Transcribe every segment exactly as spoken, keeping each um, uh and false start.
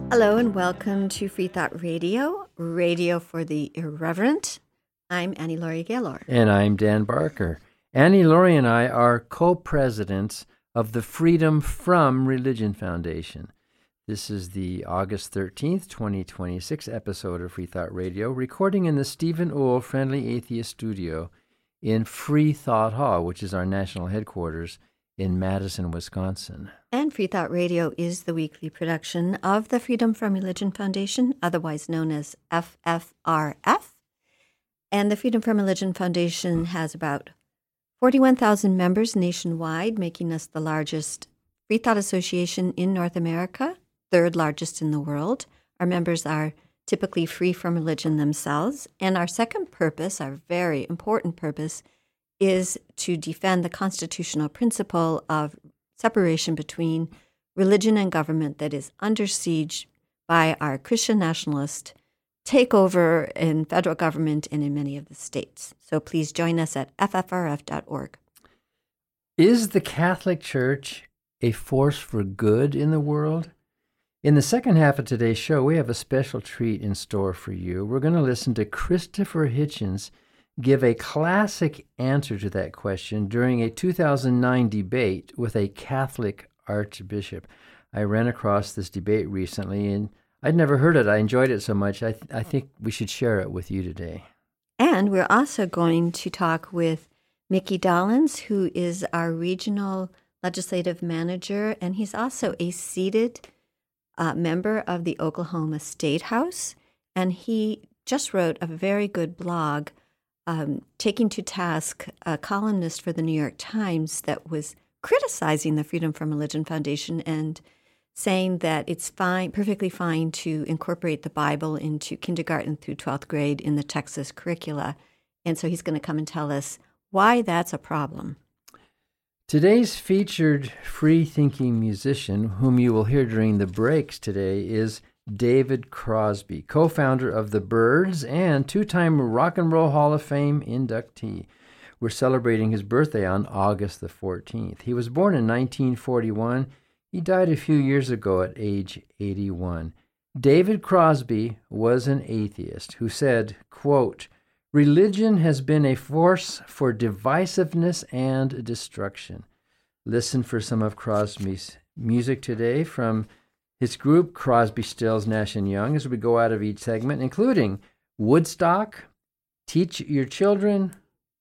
Hello and welcome to Free Thought Radio, radio for the irreverent. I'm Annie Laurie Gaylor. And I'm Dan Barker. Annie Laurie and I are co-presidents of the Freedom From Religion Foundation. This is the August thirteenth, twenty twenty-six episode of Free Thought Radio, recording in the Stephen Uhl Friendly Atheist Studio in Free Thought Hall, which is our national headquarters in Madison, Wisconsin. And Free Thought Radio is the weekly production of the Freedom From Religion Foundation, otherwise known as F F R F. And the Freedom From Religion Foundation has about forty-one thousand members nationwide, making us the largest free thought association in North America, third largest in the world. Our members are typically free from religion themselves. And our second purpose, our very important purpose, is to defend the constitutional principle of separation between religion and government that is under siege by our Christian nationalist takeover in federal government and in many of the states. So please join us at F F R F dot org. Is the Catholic Church a force for good in the world? In the second half of today's show, we have a special treat in store for you. We're going to listen to Christopher Hitchens give a classic answer to that question during a two thousand nine debate with a Catholic archbishop. I ran across this debate recently, and I'd never heard it. I enjoyed it so much, I, th- I think we should share it with you today. And we're also going to talk with Mickey Dollins, who is our regional legislative manager, and he's also a seated uh, member of the Oklahoma State House, and he just wrote a very good blog Um, taking to task a columnist for the New York Times that was criticizing the Freedom From Religion Foundation and saying that it's fine, perfectly fine to incorporate the Bible into kindergarten through twelfth grade in the Texas curricula. And so he's going to come and tell us why that's a problem. Today's featured free-thinking musician, whom you will hear during the breaks today, is David Crosby, co-founder of The Byrds and two-time Rock and Roll Hall of Fame inductee. We're celebrating his birthday on August the fourteenth. He was born in nineteen forty-one. He died a few years ago at age eighty-one. David Crosby was an atheist who said, quote, "Religion has been a force for divisiveness and destruction." Listen for some of Crosby's music today from his group, Crosby, Stills, Nash and Young, as we go out of each segment, including Woodstock, Teach Your Children,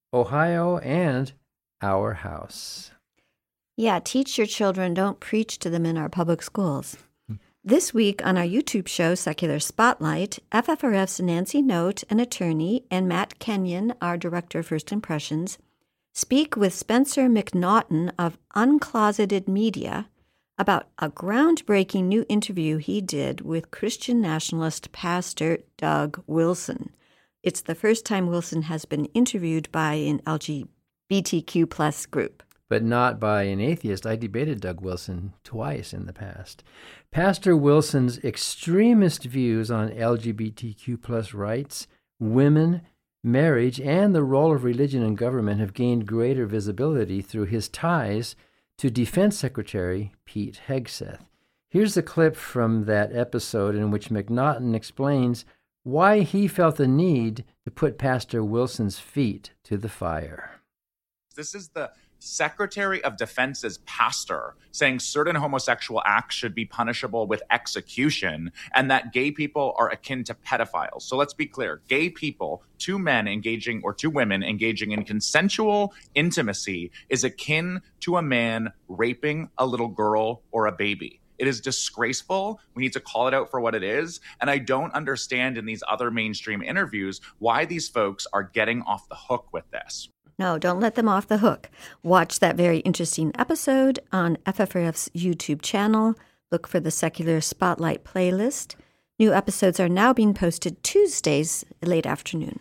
Ohio, and Our House. Yeah, teach your children, don't preach to them in our public schools. This week on our YouTube show, Secular Spotlight, F F R F's Nancy Note, an attorney, and Matt Kenyon, our director of First Impressions, speak with Spencer McNaughton of Uncloseted Media about a groundbreaking new interview he did with Christian nationalist pastor Doug Wilson. It's the first time Wilson has been interviewed by an L G B T Q plus group. But not by an atheist. I debated Doug Wilson twice in the past. Pastor Wilson's extremist views on L G B T Q plus rights, women, marriage, and the role of religion and government have gained greater visibility through his ties to Defense Secretary Pete Hegseth. Here's a clip from that episode in which McNaughton explains why he felt the need to put Pastor Wilson's feet to the fire. This is the Secretary of Defense's pastor saying certain homosexual acts should be punishable with execution and that gay people are akin to pedophiles. So let's be clear. Gay people, two men engaging or two women engaging in consensual intimacy is akin to a man raping a little girl or a baby. It is disgraceful. We need to call it out for what it is. And I don't understand in these other mainstream interviews why these folks are getting off the hook with this. No, don't let them off the hook. Watch that very interesting episode on F F R F's YouTube channel. Look for the Secular Spotlight playlist. New episodes are now being posted Tuesdays late afternoon.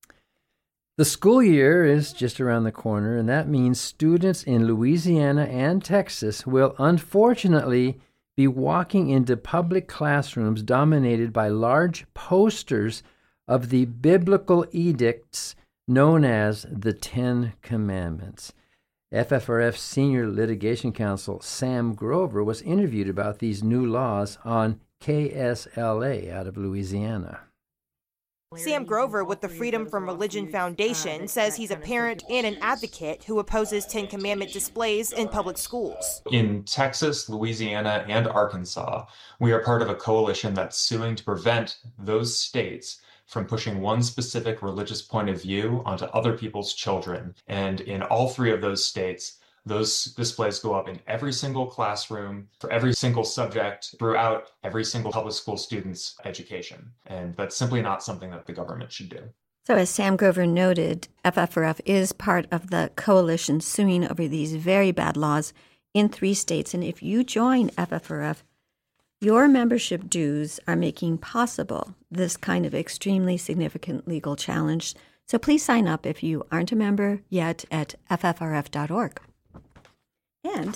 The school year is just around the corner, and that means students in Louisiana and Texas will unfortunately be walking into public classrooms dominated by large posters of the biblical edicts known as the Ten Commandments. F F R F Senior Litigation Counsel Sam Grover was interviewed about these new laws on K S L A out of Louisiana. Sam Grover with the Freedom from Religion Foundation says he's a parent and an advocate who opposes Ten Commandment displays in public schools. In Texas, Louisiana, and Arkansas, we are part of a coalition that's suing to prevent those states from pushing one specific religious point of view onto other people's children. And in all three of those states, those displays go up in every single classroom for every single subject throughout every single public school student's education. And that's simply not something that the government should do. So as Sam Grover noted, F F R F is part of the coalition suing over these very bad laws in three states. And if you join F F R F, your membership dues are making possible this kind of extremely significant legal challenge. So please sign up if you aren't a member yet at F F R F dot org. And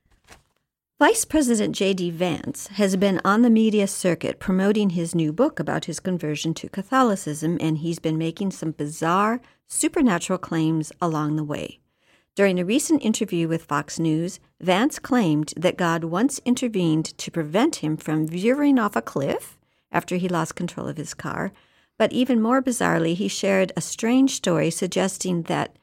Vice President J D Vance has been on the media circuit promoting his new book about his conversion to Catholicism, and he's been making some bizarre supernatural claims along the way. During a recent interview with Fox News, Vance claimed that God once intervened to prevent him from veering off a cliff after he lost control of his car. But even more bizarrely, he shared a strange story suggesting that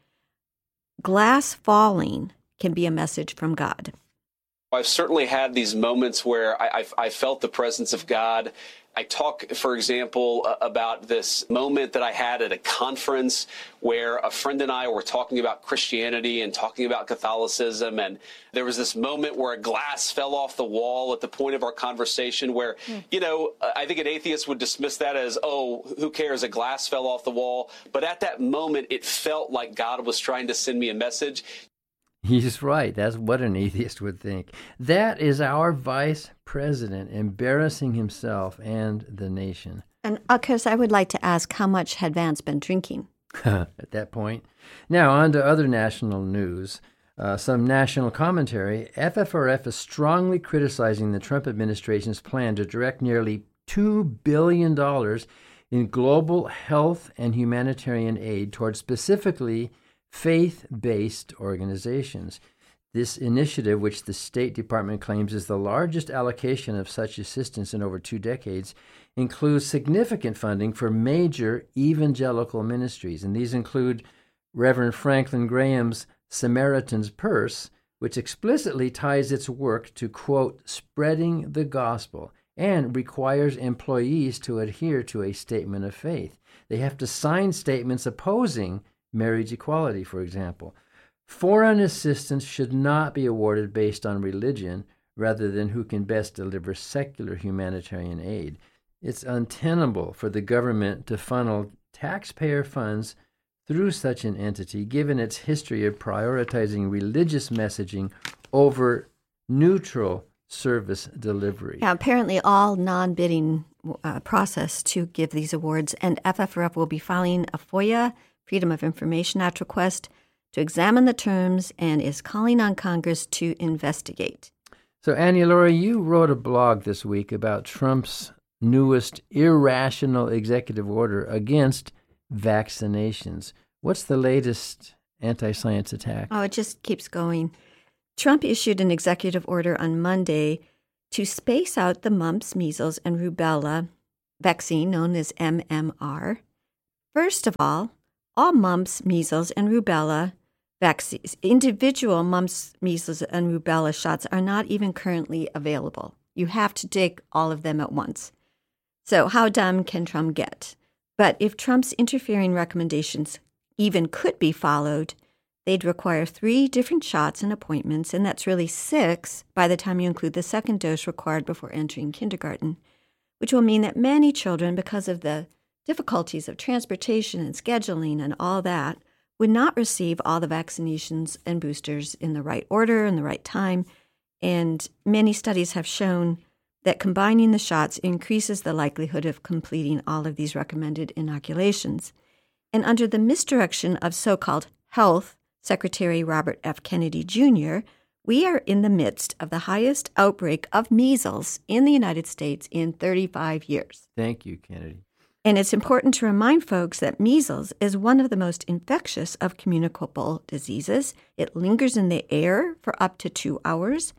glass falling can be a message from God. I've certainly had these moments where I, I've, I felt the presence of God. I talk, for example, uh, about this moment that I had at a conference where a friend and I were talking about Christianity and talking about Catholicism. And there was this moment where a glass fell off the wall at the point of our conversation where, mm. you know, I think an atheist would dismiss that as, oh, who cares? A glass fell off the wall. But at that moment, it felt like God was trying to send me a message. He's right. That's what an atheist would think. That is our vice president embarrassing himself and the nation. And, of course, I would like to ask, how much had Vance been drinking? At that point. Now, on to other national news. Uh, some national commentary. F F R F is strongly criticizing the Trump administration's plan to direct nearly two billion dollars in global health and humanitarian aid towards specifically faith-based organizations. This initiative, which the State Department claims is the largest allocation of such assistance in over two decades, includes significant funding for major evangelical ministries. And these include Reverend Franklin Graham's Samaritan's Purse, which explicitly ties its work to, quote, spreading the gospel, and requires employees to adhere to a statement of faith. They have to sign statements opposing marriage equality, for example. Foreign assistance should not be awarded based on religion rather than who can best deliver secular humanitarian aid. It's untenable for the government to funnel taxpayer funds through such an entity, given its history of prioritizing religious messaging over neutral service delivery. Yeah, apparently all non-bidding uh, process to give these awards, and F F R F will be filing a FOIA, Freedom of Information Act request to examine the terms and is calling on Congress to investigate. So, Annie Laurie, you wrote a blog this week about Trump's newest irrational executive order against vaccinations. What's the latest anti-science attack? Oh, it just keeps going. Trump issued an executive order on Monday to space out the mumps, measles, and rubella vaccine known as M M R. First of all, all mumps, measles, and rubella vaccines, individual mumps, measles, and rubella shots are not even currently available. You have to take all of them at once. So how dumb can Trump get? But if Trump's interfering recommendations even could be followed, they'd require three different shots and appointments, and that's really six by the time you include the second dose required before entering kindergarten, which will mean that many children, because of the difficulties of transportation and scheduling and all that, would not receive all the vaccinations and boosters in the right order and the right time. And many studies have shown that combining the shots increases the likelihood of completing all of these recommended inoculations. And under the misdirection of so-called Health Secretary Robert F. Kennedy Junior, we are in the midst of the highest outbreak of measles in the United States in thirty-five years. Thank you, Kennedy. And it's important to remind folks that measles is one of the most infectious of communicable diseases. It lingers in the air for up to two hours.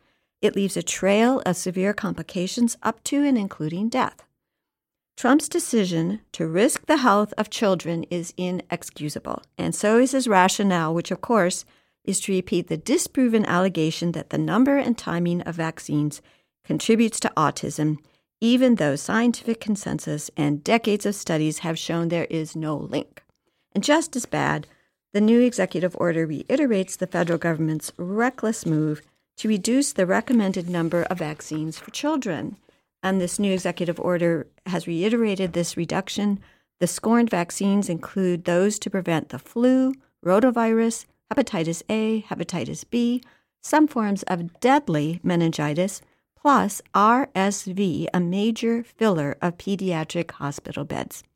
It leaves a trail of severe complications up to and including death. Trump's decision to risk the health of children is inexcusable, and so is his rationale, which, of course, is to repeat the disproven allegation that the number and timing of vaccines contributes to autism, even though scientific consensus and decades of studies have shown there is no link. And just as bad, the new executive order reiterates the federal government's reckless move to reduce the recommended number of vaccines for children. And this new executive order has reiterated this reduction. The scorned vaccines include those to prevent the flu, rotavirus, hepatitis A, hepatitis B, some forms of deadly meningitis, plus R S V, a major filler of pediatric hospital beds.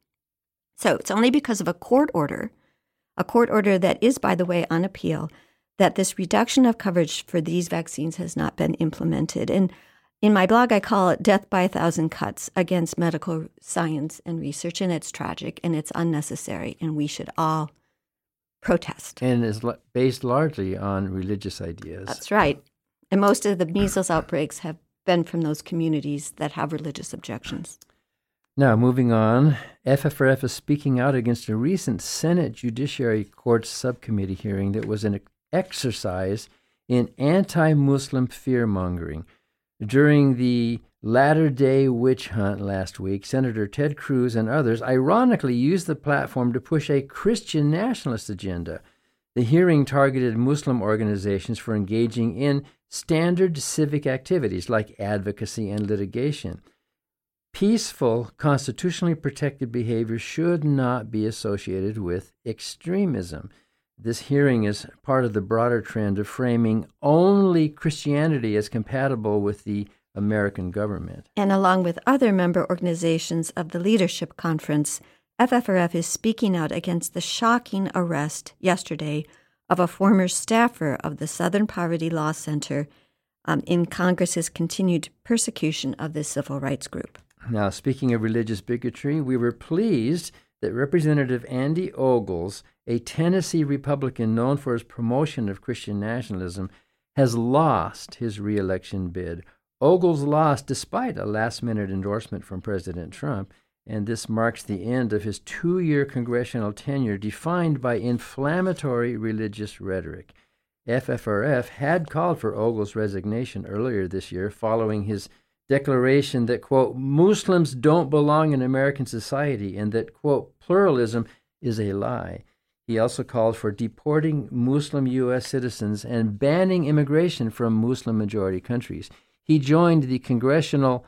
So it's only because of a court order, a court order that is, by the way, on appeal, that this reduction of coverage for these vaccines has not been implemented. And in my blog, I call it death by a thousand cuts against medical science and research, and it's tragic and it's unnecessary, and we should all protest. And is based largely on religious ideas. That's right. And most of the measles outbreaks have been from those communities that have religious objections. Now, moving on, F F R F is speaking out against a recent Senate Judiciary Court subcommittee hearing that was an exercise in anti-Muslim fear-mongering. During the Latter-day Witch Hunt last week, Senator Ted Cruz and others ironically used the platform to push a Christian nationalist agenda. The hearing targeted Muslim organizations for engaging in standard civic activities like advocacy and litigation. Peaceful, constitutionally protected behavior should not be associated with extremism. This hearing is part of the broader trend of framing only Christianity as compatible with the American government. And along with other member organizations of the Leadership Conference, F F R F is speaking out against the shocking arrest yesterday of a former staffer of the Southern Poverty Law Center um, in Congress's continued persecution of this civil rights group. Now, speaking of religious bigotry, we were pleased that Representative Andy Ogles, a Tennessee Republican known for his promotion of Christian nationalism, has lost his re-election bid. Ogles lost despite a last-minute endorsement from President Trump, and this marks the end of his two-year congressional tenure defined by inflammatory religious rhetoric. F F R F had called for Ogles' resignation earlier this year following his declaration that, quote, Muslims don't belong in American society and that, quote, pluralism is a lie. He also called for deporting Muslim U S citizens and banning immigration from Muslim-majority countries. He joined the Congressional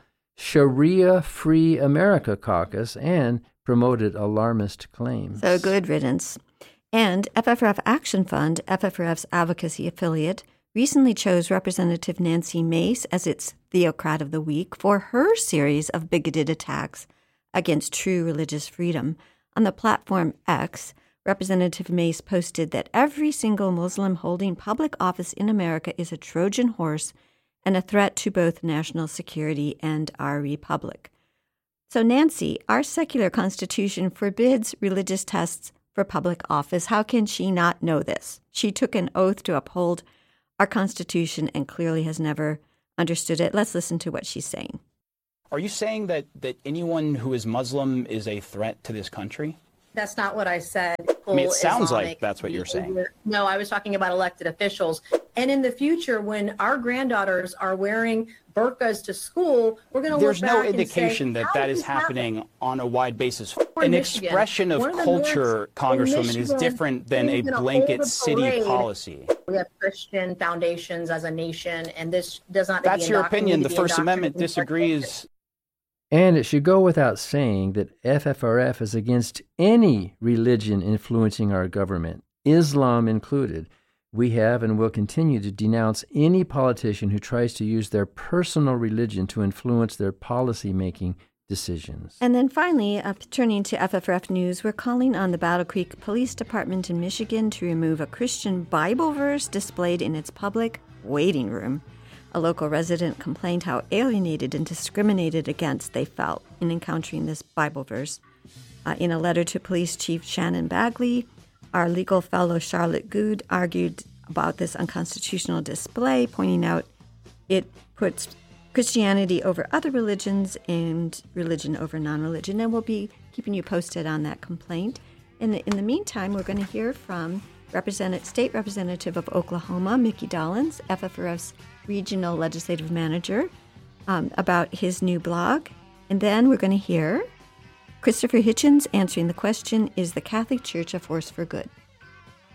Sharia-Free America Caucus and promoted alarmist claims. So good riddance. And F F R F Action Fund, F F R F's advocacy affiliate, recently chose Representative Nancy Mace as its Theocrat of the Week for her series of bigoted attacks against true religious freedom. On the platform X, Representative Mace posted that every single Muslim holding public office in America is a Trojan horse and a threat to both national security and our republic. So, Nancy, our secular constitution forbids religious tests for public office. How can she not know this? She took an oath to uphold our Constitution and clearly has never understood it. Let's listen to what she's saying. Are you saying that, that anyone who is Muslim is a threat to this country? That's not what I said. I mean, it sounds Islamic like that's what you're saying. No, I was talking about elected officials. And in the future, when our granddaughters are wearing burqas to school, we're going to look back and say, there's no indication that that is happening happen? on a wide basis. An Michigan. expression of culture, Congresswoman, Michigan, is different than a blanket city policy. We have Christian foundations as a nation, and this does not. That's your opinion. The First Amendment disagrees. And it should go without saying that F F R F is against any religion influencing our government, Islam included. We have and will continue to denounce any politician who tries to use their personal religion to influence their policy-making decisions. And then finally, uh, turning to F F R F News, we're calling on the Battle Creek Police Department in Michigan to remove a Christian Bible verse displayed in its public waiting room. A local resident complained how alienated and discriminated against they felt in encountering this Bible verse. Uh, in a letter to Police Chief Shannon Bagley, our legal fellow Charlotte Good argued about this unconstitutional display, pointing out it puts Christianity over other religions and religion over non-religion, and we'll be keeping you posted on that complaint. In the, in the meantime, we're going to hear from Representative, State Representative of Oklahoma, Mickey Dolenz, F F R F's Regional Legislative Manager, um, about his new blog. And then we're going to hear Christopher Hitchens answering the question, is the Catholic Church a force for good?